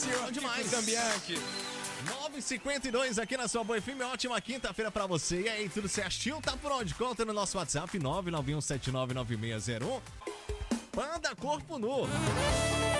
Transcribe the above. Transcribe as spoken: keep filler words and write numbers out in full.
Bom demais. Zambianchi. nove e cinquenta e dois aqui na sua Boa F M. Ótima quinta-feira pra você. E aí, tudo certinho? Tá por onde? Conta no nosso WhatsApp nove nove um sete nove nove seis zero um. Banda Corpo Nu.